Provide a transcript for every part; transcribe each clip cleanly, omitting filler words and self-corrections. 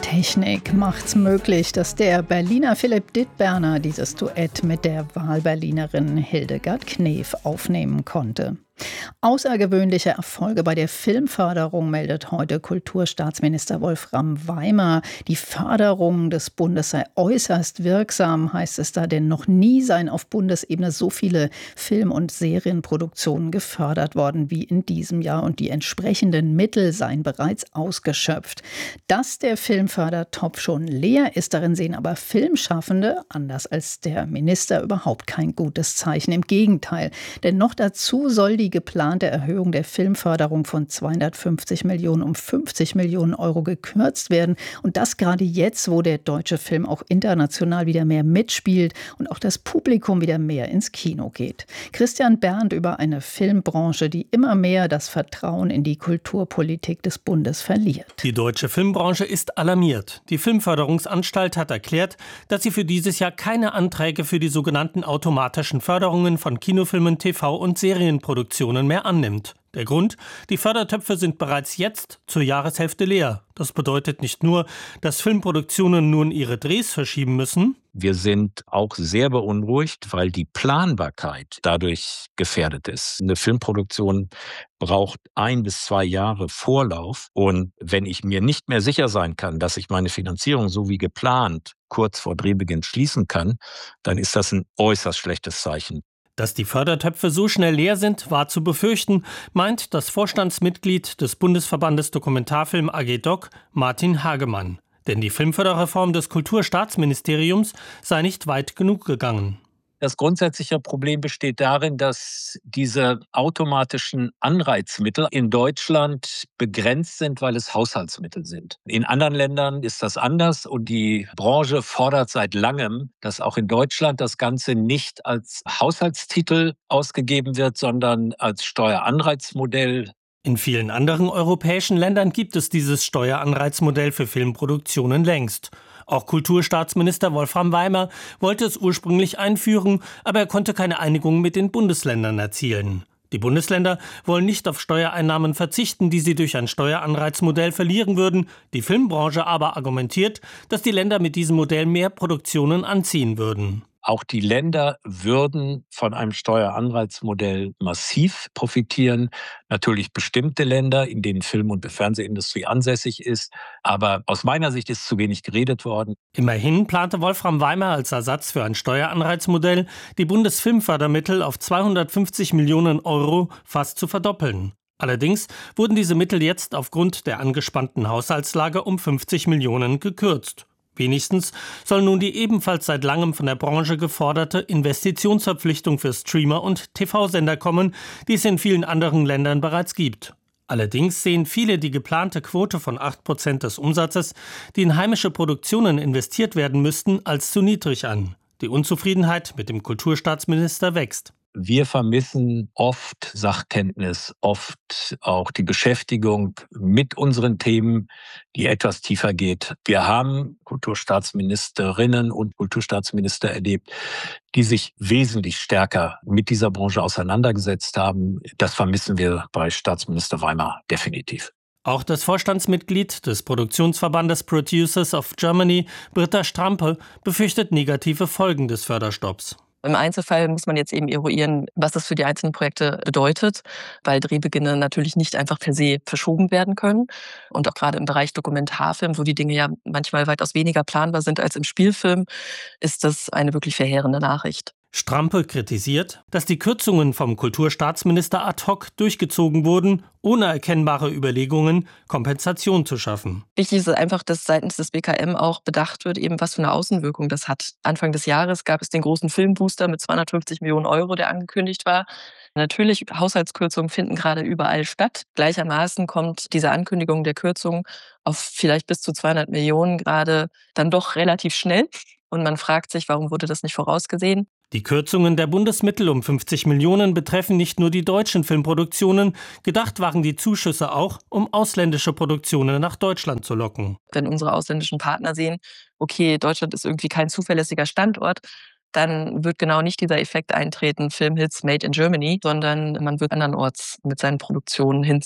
Technik macht's möglich, dass der Berliner Philipp Dittberner dieses Duett mit der Wahlberlinerin Hildegard Knef aufnehmen konnte. Außergewöhnliche Erfolge bei der Filmförderung meldet heute Kulturstaatsminister Wolfram Weimer. Die Förderung des Bundes sei äußerst wirksam, heißt es da, denn noch nie seien auf Bundesebene so viele Film- und Serienproduktionen gefördert worden wie in diesem Jahr und die entsprechenden Mittel seien bereits ausgeschöpft. Dass der Filmfördertopf schon leer ist, darin sehen aber Filmschaffende, anders als der Minister, überhaupt kein gutes Zeichen. Im Gegenteil, denn noch dazu soll die geplante Erhöhung der Filmförderung von 250 Millionen um 50 Millionen Euro gekürzt werden. Und das gerade jetzt, wo der deutsche Film auch international wieder mehr mitspielt und auch das Publikum wieder mehr ins Kino geht. Christian Berndt über eine Filmbranche, die immer mehr das Vertrauen in die Kulturpolitik des Bundes verliert. Die deutsche Filmbranche ist alarmiert. Die Filmförderungsanstalt hat erklärt, dass sie für dieses Jahr keine Anträge für die sogenannten automatischen Förderungen von Kinofilmen, TV- und Serienproduktionen mehr annimmt. Der Grund? Die Fördertöpfe sind bereits jetzt zur Jahreshälfte leer. Das bedeutet nicht nur, dass Filmproduktionen nun ihre Drehs verschieben müssen. Wir sind auch sehr beunruhigt, weil die Planbarkeit dadurch gefährdet ist. Eine Filmproduktion braucht 1 bis 2 Jahre Vorlauf. Und wenn ich mir nicht mehr sicher sein kann, dass ich meine Finanzierung so wie geplant kurz vor Drehbeginn schließen kann, dann ist das ein äußerst schlechtes Zeichen. Dass die Fördertöpfe so schnell leer sind, war zu befürchten, meint das Vorstandsmitglied des Bundesverbandes Dokumentarfilm AG Doc, Martin Hagemann. Denn die Filmförderreform des Kulturstaatsministeriums sei nicht weit genug gegangen. Das grundsätzliche Problem besteht darin, dass diese automatischen Anreizmittel in Deutschland begrenzt sind, weil es Haushaltsmittel sind. In anderen Ländern ist das anders und die Branche fordert seit langem, dass auch in Deutschland das Ganze nicht als Haushaltstitel ausgegeben wird, sondern als Steueranreizmodell. In vielen anderen europäischen Ländern gibt es dieses Steueranreizmodell für Filmproduktionen längst. Auch Kulturstaatsminister Wolfram Weimer wollte es ursprünglich einführen, aber er konnte keine Einigung mit den Bundesländern erzielen. Die Bundesländer wollen nicht auf Steuereinnahmen verzichten, die sie durch ein Steueranreizmodell verlieren würden. Die Filmbranche aber argumentiert, dass die Länder mit diesem Modell mehr Produktionen anziehen würden. Auch die Länder würden von einem Steueranreizmodell massiv profitieren. Natürlich bestimmte Länder, in denen Film- und Fernsehindustrie ansässig ist. Aber aus meiner Sicht ist zu wenig geredet worden. Immerhin plante Wolfram Weimer als Ersatz für ein Steueranreizmodell, die Bundesfilmfördermittel auf 250 Millionen Euro fast zu verdoppeln. Allerdings wurden diese Mittel jetzt aufgrund der angespannten Haushaltslage um 50 Millionen gekürzt. Wenigstens soll nun die ebenfalls seit langem von der Branche geforderte Investitionsverpflichtung für Streamer und TV-Sender kommen, die es in vielen anderen Ländern bereits gibt. Allerdings sehen viele die geplante Quote von 8% des Umsatzes, die in heimische Produktionen investiert werden müssten, als zu niedrig an. Die Unzufriedenheit mit dem Kulturstaatsminister wächst. Wir vermissen oft Sachkenntnis, oft auch die Beschäftigung mit unseren Themen, die etwas tiefer geht. Wir haben Kulturstaatsministerinnen und Kulturstaatsminister erlebt, die sich wesentlich stärker mit dieser Branche auseinandergesetzt haben. Das vermissen wir bei Staatsminister Weimer definitiv. Auch das Vorstandsmitglied des Produktionsverbandes Producers of Germany, Britta Strampe, befürchtet negative Folgen des Förderstopps. Im Einzelfall muss man jetzt eben eruieren, was das für die einzelnen Projekte bedeutet, weil Drehbeginne natürlich nicht einfach per se verschoben werden können. Und auch gerade im Bereich Dokumentarfilm, wo die Dinge ja manchmal weitaus weniger planbar sind als im Spielfilm, ist das eine wirklich verheerende Nachricht. Strampe kritisiert, dass die Kürzungen vom Kulturstaatsminister ad hoc durchgezogen wurden, ohne erkennbare Überlegungen, Kompensation zu schaffen. Wichtig ist einfach, dass seitens des BKM auch bedacht wird, eben was für eine Außenwirkung das hat. Anfang des Jahres gab es den großen Filmbooster mit 250 Millionen Euro, der angekündigt war. Natürlich, Haushaltskürzungen finden gerade überall statt. Gleichermaßen kommt diese Ankündigung der Kürzung auf vielleicht bis zu 200 Millionen gerade dann doch relativ schnell. Und man fragt sich, warum wurde das nicht vorausgesehen? Die Kürzungen der Bundesmittel um 50 Millionen betreffen nicht nur die deutschen Filmproduktionen. Gedacht waren die Zuschüsse auch, um ausländische Produktionen nach Deutschland zu locken. Wenn unsere ausländischen Partner sehen, okay, Deutschland ist irgendwie kein zuverlässiger Standort, dann wird genau nicht dieser Effekt eintreten, Filmhits made in Germany, sondern man wird andernorts mit seinen Produktionen hinziehen.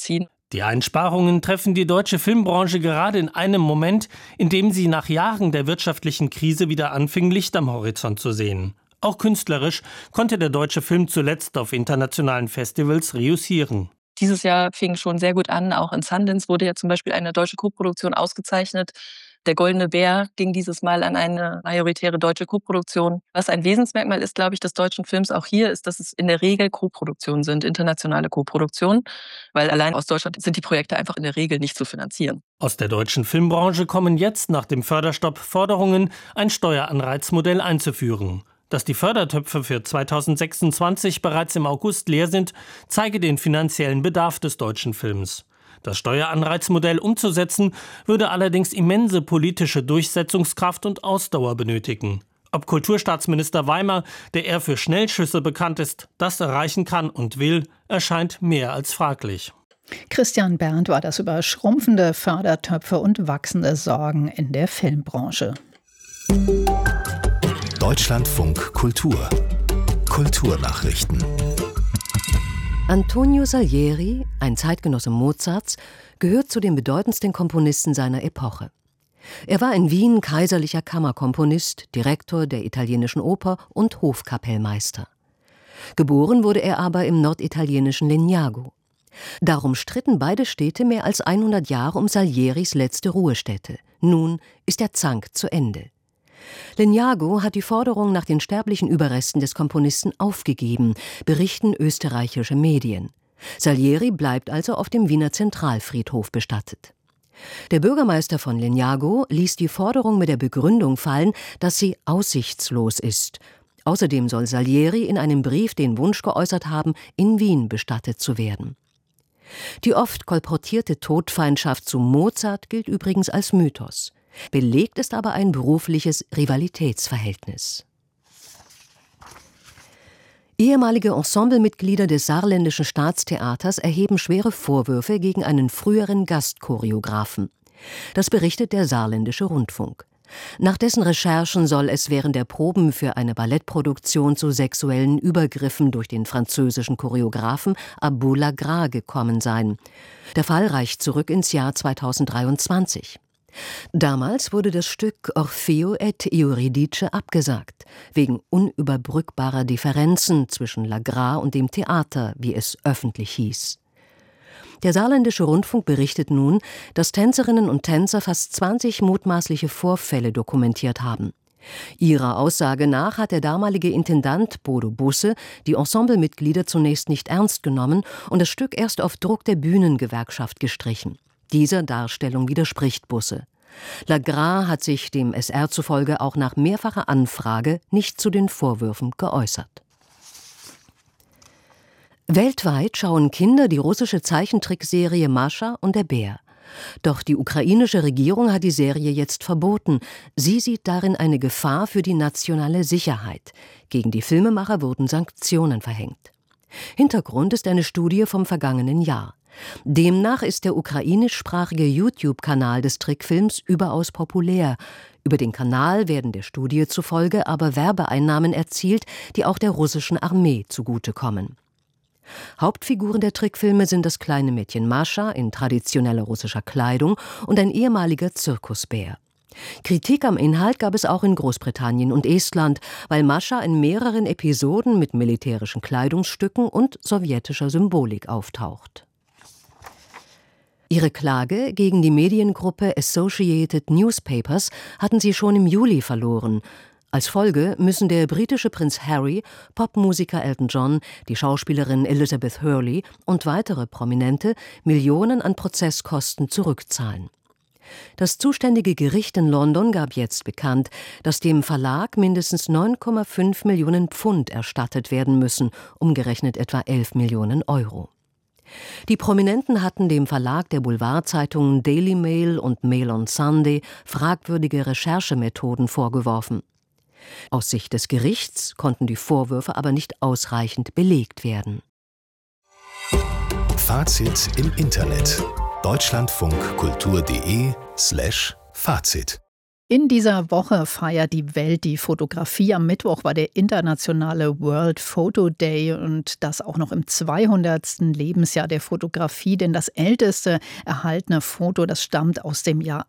Die Einsparungen treffen die deutsche Filmbranche gerade in einem Moment, in dem sie nach Jahren der wirtschaftlichen Krise wieder anfing, Licht am Horizont zu sehen. Auch künstlerisch konnte der deutsche Film zuletzt auf internationalen Festivals reüssieren. Dieses Jahr fing schon sehr gut an. Auch in Sundance wurde ja zum Beispiel eine deutsche Koproduktion ausgezeichnet. Der Goldene Bär ging dieses Mal an eine majoritäre deutsche Koproduktion. Was ein Wesensmerkmal ist, glaube ich, des deutschen Films auch hier, ist, dass es in der Regel Koproduktionen sind, internationale Koproduktionen, weil allein aus Deutschland sind die Projekte einfach in der Regel nicht zu finanzieren. Aus der deutschen Filmbranche kommen jetzt nach dem Förderstopp Forderungen, ein Steueranreizmodell einzuführen. Dass die Fördertöpfe für 2026 bereits im August leer sind, zeige den finanziellen Bedarf des deutschen Films. Das Steueranreizmodell umzusetzen, würde allerdings immense politische Durchsetzungskraft und Ausdauer benötigen. Ob Kulturstaatsminister Weimer, der eher für Schnellschüsse bekannt ist, das erreichen kann und will, erscheint mehr als fraglich. Christian Berndt war das über schrumpfende Fördertöpfe und wachsende Sorgen in der Filmbranche. Deutschlandfunk Kultur. Kulturnachrichten. Antonio Salieri, ein Zeitgenosse Mozarts, gehört zu den bedeutendsten Komponisten seiner Epoche. Er war in Wien kaiserlicher Kammerkomponist, Direktor der Italienischen Oper und Hofkapellmeister. Geboren wurde er aber im norditalienischen Legnago. Darum stritten beide Städte mehr als 100 Jahre um Salieris letzte Ruhestätte. Nun ist der Zank zu Ende. Legnago hat die Forderung nach den sterblichen Überresten des Komponisten aufgegeben, berichten österreichische Medien. Salieri bleibt also auf dem Wiener Zentralfriedhof bestattet. Der Bürgermeister von Legnago ließ die Forderung mit der Begründung fallen, dass sie aussichtslos ist. Außerdem soll Salieri in einem Brief den Wunsch geäußert haben, in Wien bestattet zu werden. Die oft kolportierte Todfeindschaft zu Mozart gilt übrigens als Mythos. Belegt ist aber ein berufliches Rivalitätsverhältnis. Ehemalige Ensemblemitglieder des Saarländischen Staatstheaters erheben schwere Vorwürfe gegen einen früheren Gastchoreografen. Das berichtet der Saarländische Rundfunk. Nach dessen Recherchen soll es während der Proben für eine Ballettproduktion zu sexuellen Übergriffen durch den französischen Choreografen Abou Lagras gekommen sein. Der Fall reicht zurück ins Jahr 2023. Damals wurde das Stück Orfeo et Euridice abgesagt, wegen unüberbrückbarer Differenzen zwischen Lagras und dem Theater, wie es öffentlich hieß. Der Saarländische Rundfunk berichtet nun, dass Tänzerinnen und Tänzer fast 20 mutmaßliche Vorfälle dokumentiert haben. Ihrer Aussage nach hat der damalige Intendant Bodo Busse die Ensemblemitglieder zunächst nicht ernst genommen und das Stück erst auf Druck der Bühnengewerkschaft gestrichen. Dieser Darstellung widerspricht Busse. Lagras hat sich dem SR zufolge auch nach mehrfacher Anfrage nicht zu den Vorwürfen geäußert. Weltweit schauen Kinder die russische Zeichentrickserie Mascha und der Bär. Doch die ukrainische Regierung hat die Serie jetzt verboten. Sie sieht darin eine Gefahr für die nationale Sicherheit. Gegen die Filmemacher wurden Sanktionen verhängt. Hintergrund ist eine Studie vom vergangenen Jahr. Demnach ist der ukrainischsprachige YouTube-Kanal des Trickfilms überaus populär. Über den Kanal werden der Studie zufolge aber Werbeeinnahmen erzielt, die auch der russischen Armee zugutekommen. Hauptfiguren der Trickfilme sind das kleine Mädchen Mascha in traditioneller russischer Kleidung und ein ehemaliger Zirkusbär. Kritik am Inhalt gab es auch in Großbritannien und Estland, weil Mascha in mehreren Episoden mit militärischen Kleidungsstücken und sowjetischer Symbolik auftaucht. Ihre Klage gegen die Mediengruppe Associated Newspapers hatten sie schon im Juli verloren. Als Folge müssen der britische Prinz Harry, Popmusiker Elton John, die Schauspielerin Elizabeth Hurley und weitere Prominente Millionen an Prozesskosten zurückzahlen. Das zuständige Gericht in London gab jetzt bekannt, dass dem Verlag mindestens 9,5 Millionen Pfund erstattet werden müssen, umgerechnet etwa 11 Millionen Euro. Die Prominenten hatten dem Verlag der Boulevardzeitungen Daily Mail und Mail on Sunday fragwürdige Recherchemethoden vorgeworfen. Aus Sicht des Gerichts konnten die Vorwürfe aber nicht ausreichend belegt werden. Fazit im Internet: deutschlandfunkkultur.de/Fazit In dieser Woche feiert die Welt die Fotografie. Am Mittwoch war der internationale World Photo Day und das auch noch im 200. Lebensjahr der Fotografie. Denn das älteste erhaltene Foto, das stammt aus dem Jahr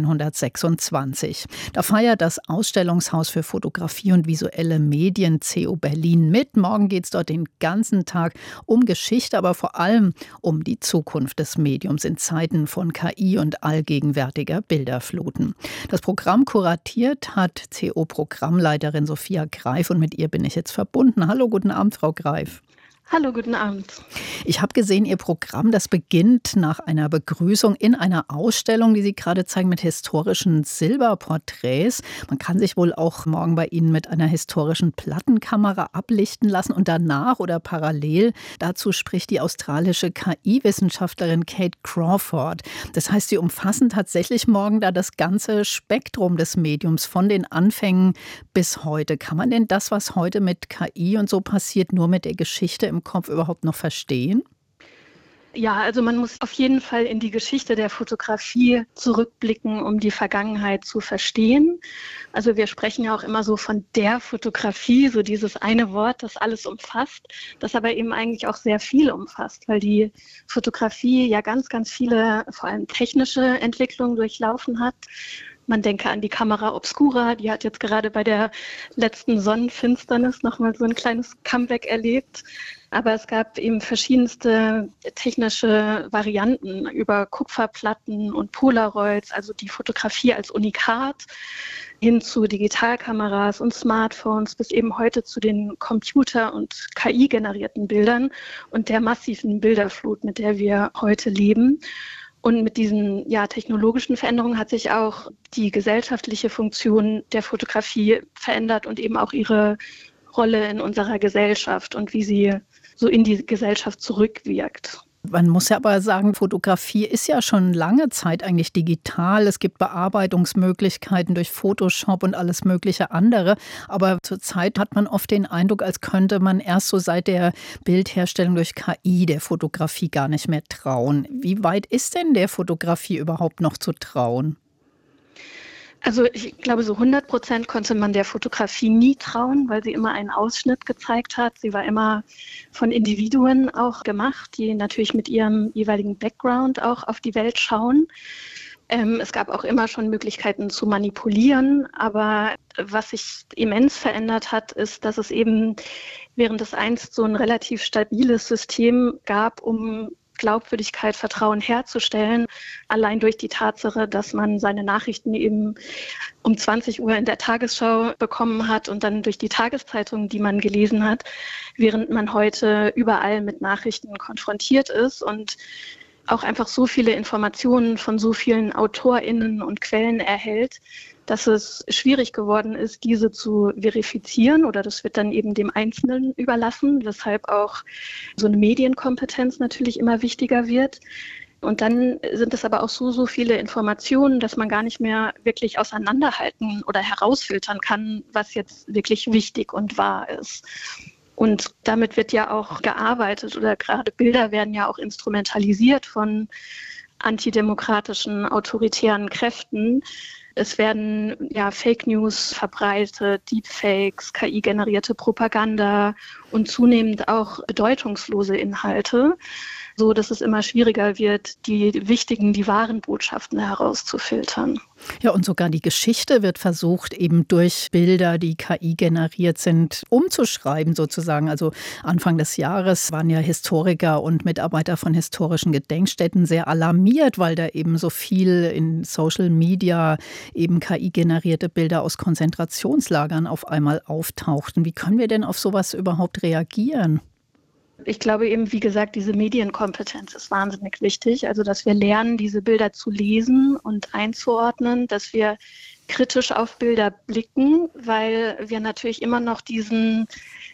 1826. Da feiert das Ausstellungshaus für Fotografie und visuelle Medien CO Berlin mit. Morgen geht es dort den ganzen Tag um Geschichte, aber vor allem um die Zukunft des Mediums in Zeiten von KI und allgegenwärtiger Bilderfluten. Das Programm kuratiert hat CO-Programmleiterin Sophia Greif und mit ihr bin ich jetzt verbunden. Hallo, guten Abend, Frau Greif. Hallo, guten Abend. Ich habe gesehen, Ihr Programm, das beginnt nach einer Begrüßung in einer Ausstellung, die Sie gerade zeigen, mit historischen Silberporträts. Man kann sich wohl auch morgen bei Ihnen mit einer historischen Plattenkamera ablichten lassen und danach oder parallel dazu spricht die australische KI-Wissenschaftlerin Kate Crawford. Das heißt, Sie umfassen tatsächlich morgen da das ganze Spektrum des Mediums von den Anfängen bis heute. Kann man denn das, was heute mit KI und so passiert, nur mit der Geschichte im Kopf überhaupt noch verstehen? Ja, also man muss auf jeden Fall in die Geschichte der Fotografie zurückblicken, um die Vergangenheit zu verstehen. Also wir sprechen ja auch immer so von der Fotografie, so dieses eine Wort, das alles umfasst, das aber eben eigentlich auch sehr viel umfasst, weil die Fotografie ja ganz, ganz viele, vor allem technische Entwicklungen durchlaufen hat. Man denke an die Kamera Obscura, die hat jetzt gerade bei der letzten Sonnenfinsternis nochmal so ein kleines Comeback erlebt. Aber es gab eben verschiedenste technische Varianten über Kupferplatten und Polaroids, also die Fotografie als Unikat, hin zu Digitalkameras und Smartphones, bis eben heute zu den Computer- und KI-generierten Bildern und der massiven Bilderflut, mit der wir heute leben. Und mit diesen technologischen Veränderungen hat sich auch die gesellschaftliche Funktion der Fotografie verändert und eben auch ihre Rolle in unserer Gesellschaft und wie sie so in die Gesellschaft zurückwirkt. Man muss ja aber sagen, Fotografie ist ja schon lange Zeit eigentlich digital. Es gibt Bearbeitungsmöglichkeiten durch Photoshop und alles mögliche andere. Aber zurzeit hat man oft den Eindruck, als könnte man erst so seit der Bildherstellung durch KI der Fotografie gar nicht mehr trauen. Wie weit ist denn der Fotografie überhaupt noch zu trauen? Also ich glaube, so 100% konnte man der Fotografie nie trauen, weil sie immer einen Ausschnitt gezeigt hat. Sie war immer von Individuen auch gemacht, die natürlich mit ihrem jeweiligen Background auch auf die Welt schauen. Es gab auch immer schon Möglichkeiten zu manipulieren, aber was sich immens verändert hat, ist, dass es eben während es einst so ein relativ stabiles System gab, um Glaubwürdigkeit, Vertrauen herzustellen, allein durch die Tatsache, dass man seine Nachrichten eben um 20 Uhr in der Tagesschau bekommen hat und dann durch die Tageszeitung, die man gelesen hat, während man heute überall mit Nachrichten konfrontiert ist und auch einfach so viele Informationen von so vielen AutorInnen und Quellen erhält, dass es schwierig geworden ist, diese zu verifizieren oder das wird dann eben dem Einzelnen überlassen, weshalb auch so eine Medienkompetenz natürlich immer wichtiger wird. Und dann sind es aber auch so viele Informationen, dass man gar nicht mehr wirklich auseinanderhalten oder herausfiltern kann, was jetzt wirklich wichtig und wahr ist. Und damit wird ja auch gearbeitet oder gerade Bilder werden ja auch instrumentalisiert von antidemokratischen, autoritären Kräften. Es werden Fake News verbreitet, Deepfakes, KI-generierte Propaganda und zunehmend auch bedeutungslose Inhalte, so dass es immer schwieriger wird, die wichtigen, die wahren Botschaften herauszufiltern. Ja, und sogar die Geschichte wird versucht, eben durch Bilder, die KI generiert sind, umzuschreiben sozusagen. Also Anfang des Jahres waren ja Historiker und Mitarbeiter von historischen Gedenkstätten sehr alarmiert, weil da eben so viel in Social Media eben KI-generierte Bilder aus Konzentrationslagern auf einmal auftauchten. Wie können wir denn auf sowas überhaupt reagieren? Ich glaube eben, wie gesagt, diese Medienkompetenz ist wahnsinnig wichtig. Also, dass wir lernen, diese Bilder zu lesen und einzuordnen, dass wir kritisch auf Bilder blicken, weil wir natürlich immer noch diesen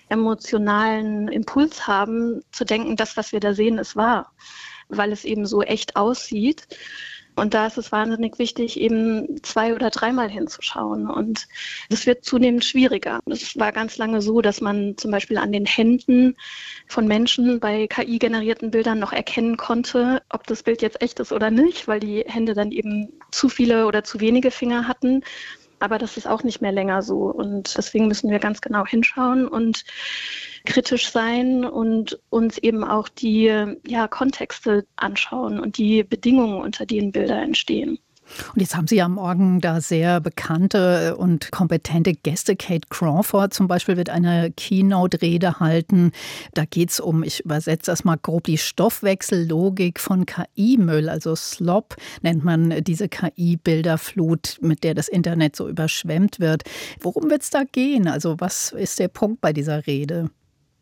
emotionalen Impuls haben, zu denken, das, was wir da sehen, ist wahr, weil es eben so echt aussieht. Und da ist es wahnsinnig wichtig, eben 2- oder 3-mal hinzuschauen. Und das wird zunehmend schwieriger. Es war ganz lange so, dass man zum Beispiel an den Händen von Menschen bei KI-generierten Bildern noch erkennen konnte, ob das Bild jetzt echt ist oder nicht, weil die Hände dann eben zu viele oder zu wenige Finger hatten. Aber das ist auch nicht mehr länger so. Und deswegen müssen wir ganz genau hinschauen und kritisch sein und uns eben auch die Kontexte anschauen und die Bedingungen, unter denen Bilder entstehen. Und jetzt haben Sie ja morgen da sehr bekannte und kompetente Gäste. Kate Crawford zum Beispiel wird eine Keynote-Rede halten. Da geht es um, ich übersetze das mal grob, die Stoffwechsellogik von KI-Müll. Also SLOP nennt man diese KI-Bilderflut, mit der das Internet so überschwemmt wird. Worum wird es da gehen? Also was ist der Punkt bei dieser Rede?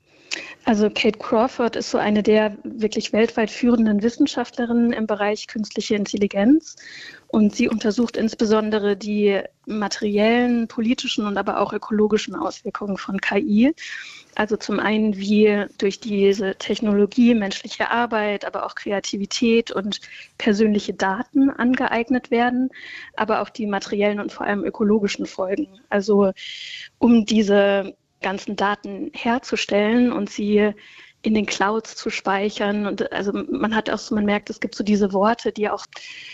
Also Kate Crawford ist so eine der wirklich weltweit führenden Wissenschaftlerinnen im Bereich künstliche Intelligenz. Und sie untersucht insbesondere die materiellen, politischen und aber auch ökologischen Auswirkungen von KI. Also zum einen, wie durch diese Technologie menschliche Arbeit, aber auch Kreativität und persönliche Daten angeeignet werden, aber auch die materiellen und vor allem ökologischen Folgen. Also um diese ganzen Daten herzustellen und sie in den Clouds zu speichern. Und also man merkt, es gibt so diese Worte, die auch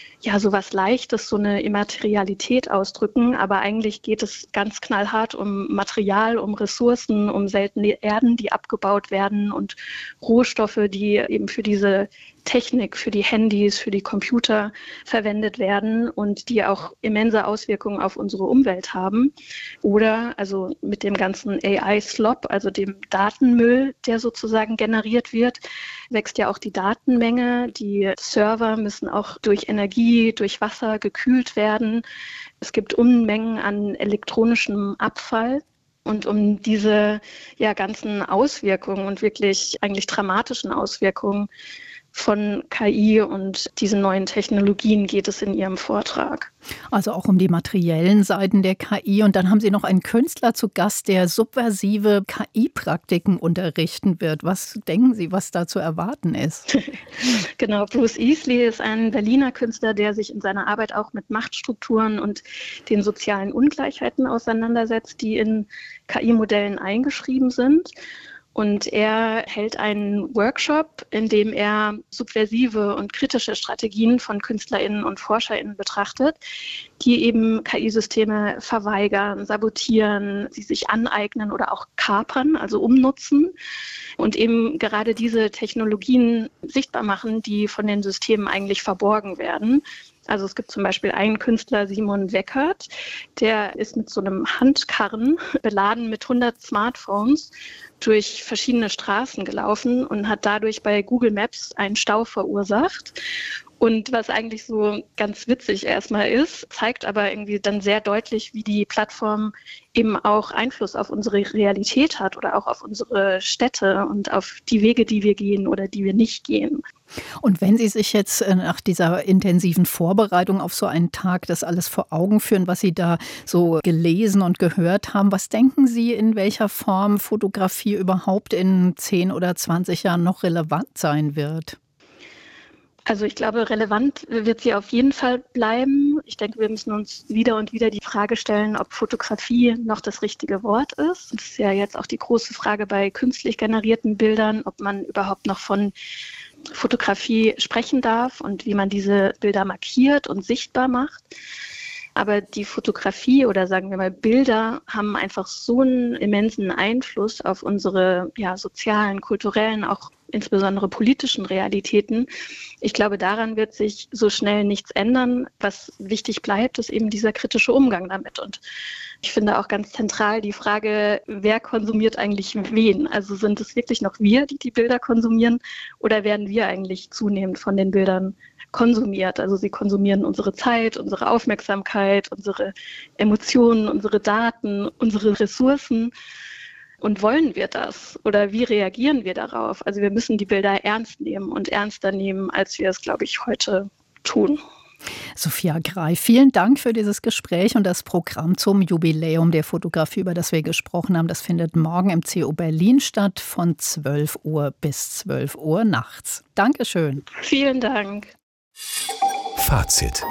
so was Leichtes, so eine Immaterialität ausdrücken. Aber eigentlich geht es ganz knallhart um Material, um Ressourcen, um seltene Erden, die abgebaut werden und Rohstoffe, die eben für diese Technik, für die Handys, für die Computer verwendet werden und die auch immense Auswirkungen auf unsere Umwelt haben. Oder also mit dem ganzen AI-Slop, also dem Datenmüll, der sozusagen generiert wird, wächst ja auch die Datenmenge. Die Server müssen auch durch Energie, durch Wasser gekühlt werden. Es gibt Unmengen an elektronischem Abfall. Und um diese ganzen Auswirkungen und wirklich eigentlich dramatischen Auswirkungen von KI und diesen neuen Technologien geht es in Ihrem Vortrag. Also auch um die materiellen Seiten der KI. Und dann haben Sie noch einen Künstler zu Gast, der subversive KI-Praktiken unterrichten wird. Was denken Sie, was da zu erwarten ist? Genau, Bruce Easley ist ein Berliner Künstler, der sich in seiner Arbeit auch mit Machtstrukturen und den sozialen Ungleichheiten auseinandersetzt, die in KI-Modellen eingeschrieben sind. Und er hält einen Workshop, in dem er subversive und kritische Strategien von KünstlerInnen und ForscherInnen betrachtet, die eben KI-Systeme verweigern, sabotieren, sie sich aneignen oder auch kapern, also umnutzen und eben gerade diese Technologien sichtbar machen, die von den Systemen eigentlich verborgen werden. Also es gibt zum Beispiel einen Künstler, Simon Weckert, der ist mit so einem Handkarren beladen mit 100 Smartphones durch verschiedene Straßen gelaufen und hat dadurch bei Google Maps einen Stau verursacht. Und was eigentlich so ganz witzig erstmal ist, zeigt aber irgendwie dann sehr deutlich, wie die Plattform eben auch Einfluss auf unsere Realität hat oder auch auf unsere Städte und auf die Wege, die wir gehen oder die wir nicht gehen. Und wenn Sie sich jetzt nach dieser intensiven Vorbereitung auf so einen Tag das alles vor Augen führen, was Sie da so gelesen und gehört haben, was denken Sie, in welcher Form Fotografie überhaupt in 10 oder 20 Jahren noch relevant sein wird? Also ich glaube, relevant wird sie auf jeden Fall bleiben. Ich denke, wir müssen uns wieder und wieder die Frage stellen, ob Fotografie noch das richtige Wort ist. Das ist ja jetzt auch die große Frage bei künstlich generierten Bildern, ob man überhaupt noch von Fotografie sprechen darf und wie man diese Bilder markiert und sichtbar macht. Aber die Fotografie oder sagen wir mal Bilder haben einfach so einen immensen Einfluss auf unsere sozialen, kulturellen, auch insbesondere politischen Realitäten. Ich glaube, daran wird sich so schnell nichts ändern. Was wichtig bleibt, ist eben dieser kritische Umgang damit. Und ich finde auch ganz zentral die Frage, wer konsumiert eigentlich wen? Also sind es wirklich noch wir, die die Bilder konsumieren, oder werden wir eigentlich zunehmend von den Bildern konsumiert? Also sie konsumieren unsere Zeit, unsere Aufmerksamkeit, unsere Emotionen, unsere Daten, unsere Ressourcen. Und wollen wir das? Oder wie reagieren wir darauf? Also wir müssen die Bilder ernst nehmen und ernster nehmen, als wir es, glaube ich, heute tun. Sophia Greif, vielen Dank für dieses Gespräch und das Programm zum Jubiläum der Fotografie, über das wir gesprochen haben. Das findet morgen im CO Berlin statt von 12 Uhr bis 12 Uhr nachts. Dankeschön. Vielen Dank. Fazit.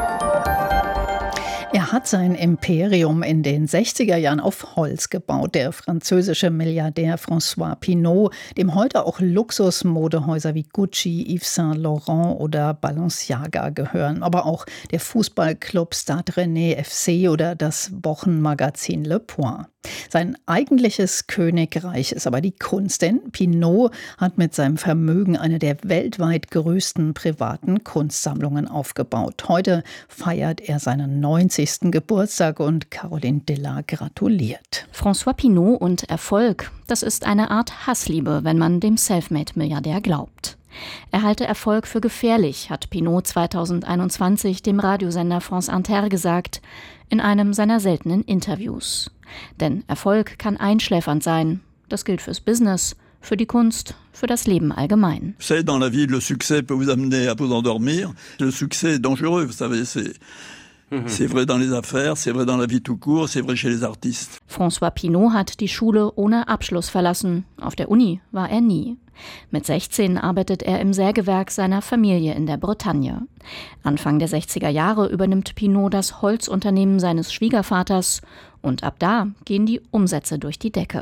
Er hat sein Imperium in den 60er Jahren auf Holz gebaut, der französische Milliardär François Pinault, dem heute auch Luxusmodehäuser wie Gucci, Yves Saint Laurent oder Balenciaga gehören, aber auch der Fußballclub Stade Rennais FC oder das Wochenmagazin Le Point. Sein eigentliches Königreich ist aber die Kunst, denn Pinault hat mit seinem Vermögen eine der weltweit größten privaten Kunstsammlungen aufgebaut. Heute feiert er seinen 90. Geburtstag und Caroline Diller gratuliert. François Pinault und Erfolg, das ist eine Art Hassliebe, wenn man dem Selfmade-Milliardär glaubt. Er halte Erfolg für gefährlich, hat Pinault 2021 dem Radiosender France Inter gesagt, in einem seiner seltenen Interviews. Denn Erfolg kann einschläfernd sein. Das gilt fürs Business, für die Kunst, für das Leben allgemein. Vous savez, dans la vie, le succès peut vous amener à vous endormir. Le succès est dangereux, vous savez, c'est vrai dans les affaires, c'est vrai dans la vie tout court, c'est vrai chez les artistes. François Pinault hat die Schule ohne Abschluss verlassen. Auf der Uni war er nie. Mit 16 arbeitet er im Sägewerk seiner Familie in der Bretagne. Anfang der 60er Jahre übernimmt Pinault das Holzunternehmen seines Schwiegervaters und ab da gehen die Umsätze durch die Decke.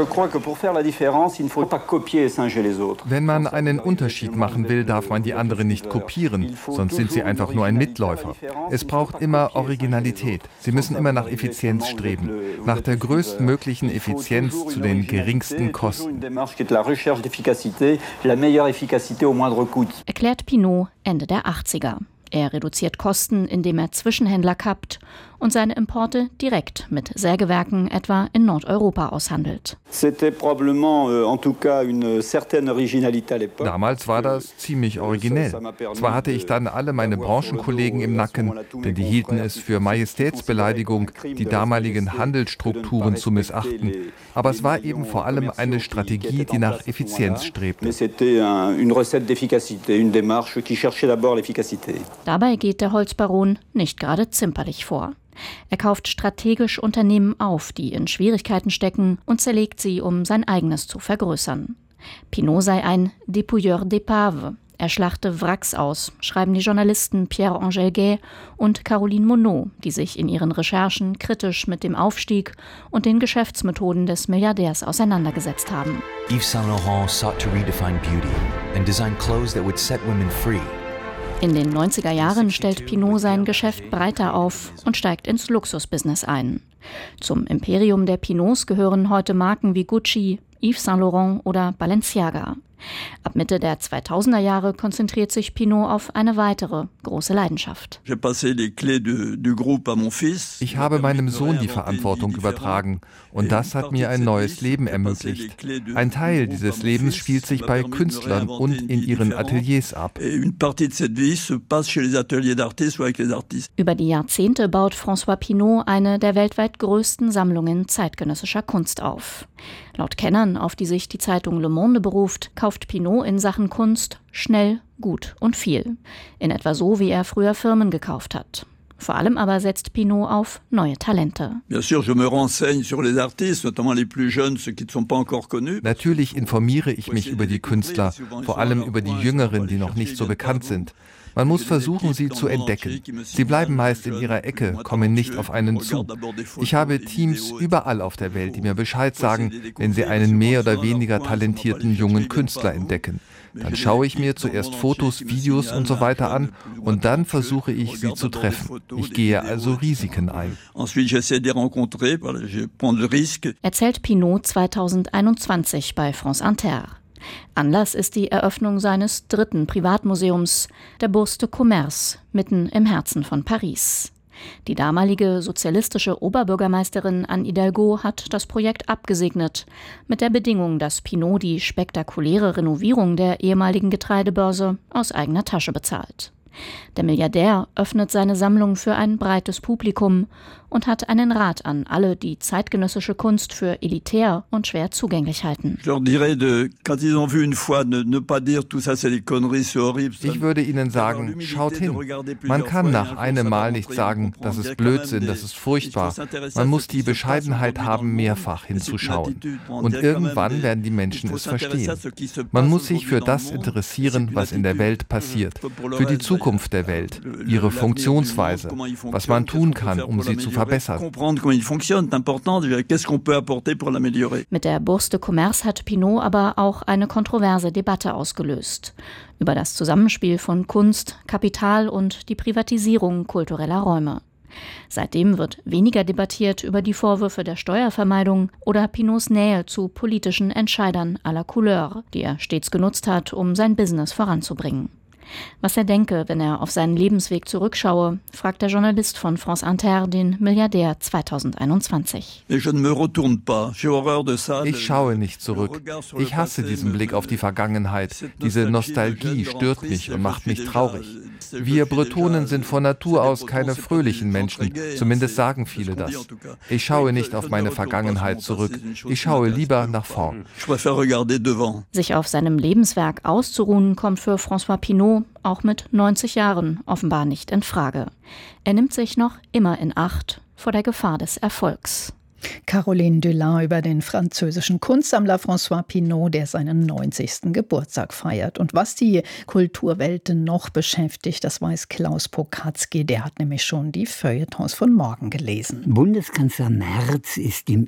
Wenn man einen Unterschied machen will, darf man die anderen nicht kopieren, sonst sind sie einfach nur ein Mitläufer. Es braucht immer Originalität. Sie müssen immer nach Effizienz streben, nach der größtmöglichen Effizienz zu den geringsten Kosten. Erklärt Pinault Ende der 80er. Er reduziert Kosten, indem er Zwischenhändler kappt und seine Importe direkt mit Sägewerken etwa in Nordeuropa aushandelt. Damals war das ziemlich originell. Zwar hatte ich dann alle meine Branchenkollegen im Nacken, denn die hielten es für Majestätsbeleidigung, die damaligen Handelsstrukturen zu missachten. Aber es war eben vor allem eine Strategie, die nach Effizienz strebte. Dabei geht der Holzbaron nicht gerade zimperlich vor. Er kauft strategisch Unternehmen auf, die in Schwierigkeiten stecken, und zerlegt sie, um sein eigenes zu vergrößern. Pinault sei ein Dépouilleur d'épaves. Er schlachte Wracks aus, schreiben die Journalisten Pierre-Angèle Gay und Caroline Monod, die sich in ihren Recherchen kritisch mit dem Aufstieg und den Geschäftsmethoden des Milliardärs auseinandergesetzt haben. Yves Saint Laurent sought to redefine beauty and design clothes that would set women free. In den 90er Jahren stellt Pinault sein Geschäft breiter auf und steigt ins Luxusbusiness ein. Zum Imperium der Pinauts gehören heute Marken wie Gucci, Yves Saint Laurent oder Balenciaga. Ab Mitte der 2000er Jahre konzentriert sich Pinault auf eine weitere große Leidenschaft. Ich habe meinem Sohn die Verantwortung übertragen und das hat mir ein neues Leben ermöglicht. Ein Teil dieses Lebens spielt sich bei Künstlern und in ihren Ateliers ab. Über die Jahrzehnte baut François Pinault eine der weltweit größten Sammlungen zeitgenössischer Kunst auf. Laut Kennern, auf die sich die Zeitung Le Monde beruft, kauft Pinault in Sachen Kunst schnell, gut und viel. In etwa so, wie er früher Firmen gekauft hat. Vor allem aber setzt Pinault auf neue Talente. Natürlich informiere ich mich über die Künstler, vor allem über die Jüngeren, die noch nicht so bekannt sind. Man muss versuchen, sie zu entdecken. Sie bleiben meist in ihrer Ecke, kommen nicht auf einen zu. Ich habe Teams überall auf der Welt, die mir Bescheid sagen, wenn sie einen mehr oder weniger talentierten jungen Künstler entdecken. Dann schaue ich mir zuerst Fotos, Videos und so weiter an und dann versuche ich, sie zu treffen. Ich gehe also Risiken ein. Erzählt Pinault 2021 bei France Inter. Anlass ist die Eröffnung seines 3. Privatmuseums, der Bourse de Commerce, mitten im Herzen von Paris. Die damalige sozialistische Oberbürgermeisterin Anne Hidalgo hat das Projekt abgesegnet, mit der Bedingung, dass Pinault die spektakuläre Renovierung der ehemaligen Getreidebörse aus eigener Tasche bezahlt. Der Milliardär öffnet seine Sammlung für ein breites Publikum und hat einen Rat an alle, die zeitgenössische Kunst für elitär und schwer zugänglich halten. Ich würde ihnen sagen, schaut hin. Man kann nach einem Mal nicht sagen, das ist Blödsinn, das ist furchtbar. Man muss die Bescheidenheit haben, mehrfach hinzuschauen. Und irgendwann werden die Menschen es verstehen. Man muss sich für das interessieren, was in der Welt passiert. Für die Zukunft Zukunft der Welt, ihre Funktionsweise, was man tun kann, um sie zu verbessern. Mit der Bourse de Commerce hat Pinault aber auch eine kontroverse Debatte ausgelöst über das Zusammenspiel von Kunst, Kapital und die Privatisierung kultureller Räume. Seitdem wird weniger debattiert über die Vorwürfe der Steuervermeidung oder Pinauds Nähe zu politischen Entscheidern à la Couleur, die er stets genutzt hat, um sein Business voranzubringen. Was er denke, wenn er auf seinen Lebensweg zurückschaue, fragt der Journalist von France Inter den Milliardär 2021. Ich schaue nicht zurück. Ich hasse diesen Blick auf die Vergangenheit. Diese Nostalgie stört mich und macht mich traurig. Wir Bretonen sind von Natur aus keine fröhlichen Menschen, zumindest sagen viele das. Ich schaue nicht auf meine Vergangenheit zurück. Ich schaue lieber nach vorn. Sich auf seinem Lebenswerk auszuruhen, kommt für François Pinault auch mit 90 Jahren offenbar nicht in Frage. Er nimmt sich noch immer in Acht vor der Gefahr des Erfolgs. Caroline Dulin über den französischen Kunstsammler François Pinault, der seinen 90. Geburtstag feiert. Und was die Kulturwelt noch beschäftigt, das weiß Klaus Pokatzky. Der hat nämlich schon die Feuilletons von morgen gelesen. Bundeskanzler Merz ist im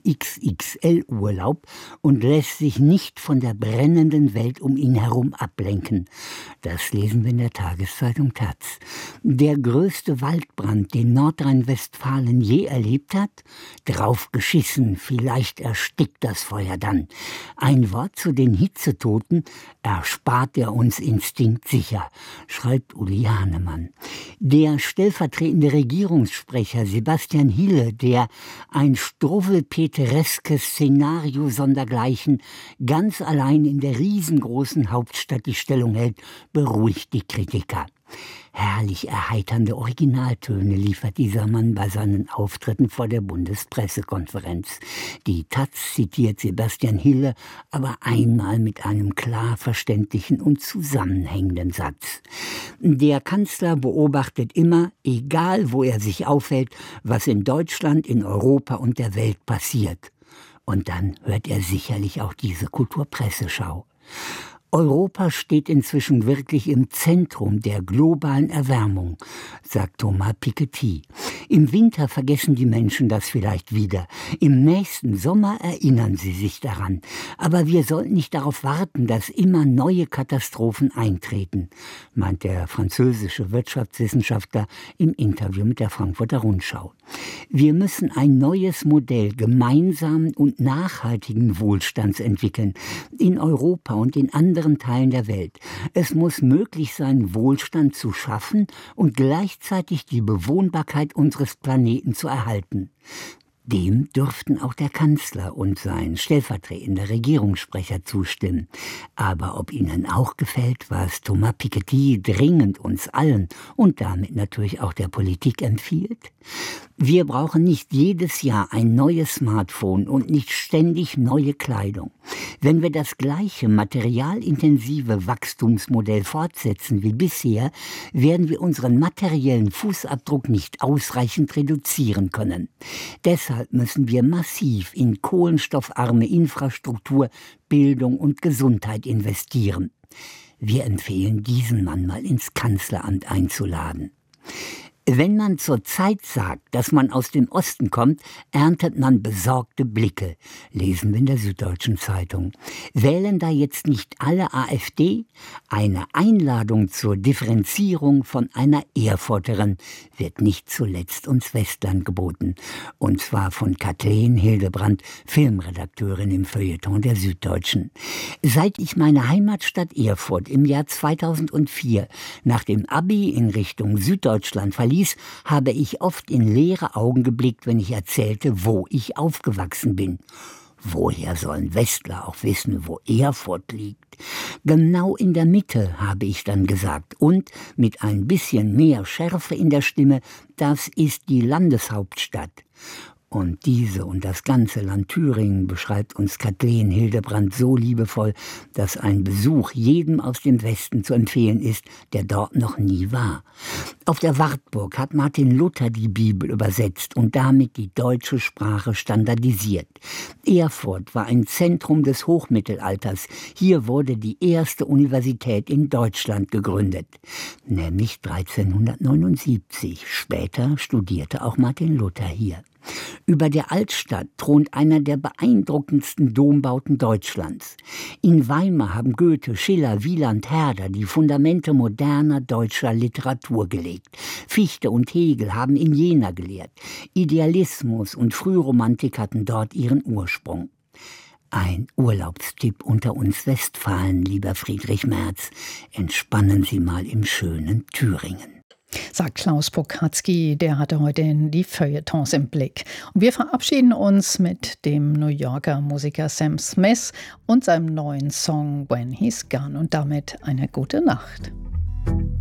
XXL-Urlaub und lässt sich nicht von der brennenden Welt um ihn herum ablenken. Das lesen wir in der Tageszeitung Taz. Der größte Waldbrand, den Nordrhein-Westfalen je erlebt hat, draufgeschissen, vielleicht erstickt das Feuer dann. Ein Wort zu den Hitzetoten erspart er uns instinktsicher, schreibt Uli Hahnemann. Der stellvertretende Regierungssprecher Sebastian Hille, der ein struwwelpetereskes Szenario sondergleichen ganz allein in der riesengroßen Hauptstadt die Stellung hält, beruhigt die Kritiker. Herrlich erheiternde Originaltöne liefert dieser Mann bei seinen Auftritten vor der Bundespressekonferenz. Die Taz zitiert Sebastian Hille aber einmal mit einem klar verständlichen und zusammenhängenden Satz. Der Kanzler beobachtet immer, egal wo er sich aufhält, was in Deutschland, in Europa und der Welt passiert. Und dann hört er sicherlich auch diese Kulturpresseschau. Europa steht inzwischen wirklich im Zentrum der globalen Erwärmung, sagt Thomas Piketty. Im Winter vergessen die Menschen das vielleicht wieder. Im nächsten Sommer erinnern sie sich daran. Aber wir sollten nicht darauf warten, dass immer neue Katastrophen eintreten, meint der französische Wirtschaftswissenschaftler im Interview mit der Frankfurter Rundschau. Wir müssen ein neues Modell gemeinsamen und nachhaltigen Wohlstands entwickeln, in Europa und in anderen Teilen der Welt. Es muss möglich sein, Wohlstand zu schaffen und gleichzeitig die Bewohnbarkeit unseres Planeten zu erhalten. Dem dürften auch der Kanzler und sein stellvertretender Regierungssprecher zustimmen. Aber ob ihnen auch gefällt, was Thomas Piketty dringend uns allen und damit natürlich auch der Politik empfiehlt? Wir brauchen nicht jedes Jahr ein neues Smartphone und nicht ständig neue Kleidung. Wenn wir das gleiche materialintensive Wachstumsmodell fortsetzen wie bisher, werden wir unseren materiellen Fußabdruck nicht ausreichend reduzieren können. Deshalb müssen wir massiv in kohlenstoffarme Infrastruktur, Bildung und Gesundheit investieren. Wir empfehlen, diesen Mann mal ins Kanzleramt einzuladen. Wenn man zur Zeit sagt, dass man aus dem Osten kommt, erntet man besorgte Blicke, lesen wir in der Süddeutschen Zeitung. Wählen da jetzt nicht alle AfD? Eine Einladung zur Differenzierung von einer Erfurterin wird nicht zuletzt uns Westland geboten. Und zwar von Kathleen Hildebrandt, Filmredakteurin im Feuilleton der Süddeutschen. Seit ich meine Heimatstadt Erfurt im Jahr 2004 nach dem Abi in Richtung Süddeutschland verließ, habe ich oft in leere Augen geblickt, wenn ich erzählte, wo ich aufgewachsen bin. Woher sollen Westler auch wissen, wo Erfurt liegt? Genau in der Mitte, habe ich dann gesagt. Und mit ein bisschen mehr Schärfe in der Stimme, das ist die Landeshauptstadt. Und diese und das ganze Land Thüringen beschreibt uns Kathleen Hildebrandt so liebevoll, dass ein Besuch jedem aus dem Westen zu empfehlen ist, der dort noch nie war. Auf der Wartburg hat Martin Luther die Bibel übersetzt und damit die deutsche Sprache standardisiert. Erfurt war ein Zentrum des Hochmittelalters. Hier wurde die erste Universität in Deutschland gegründet, nämlich 1379. Später studierte auch Martin Luther hier. Über der Altstadt thront einer der beeindruckendsten Dombauten Deutschlands. In Weimar haben Goethe, Schiller, Wieland, Herder die Fundamente moderner deutscher Literatur gelegt. Fichte und Hegel haben in Jena gelehrt. Idealismus und Frühromantik hatten dort ihren Ursprung. Ein Urlaubstipp unter uns Westfalen, lieber Friedrich Merz. Entspannen Sie mal im schönen Thüringen. Sagt Klaus Pokatzky, der hatte heute die Feuilletons im Blick. Und wir verabschieden uns mit dem New Yorker Musiker Sam Smith und seinem neuen Song When He's Gone. Und damit eine gute Nacht.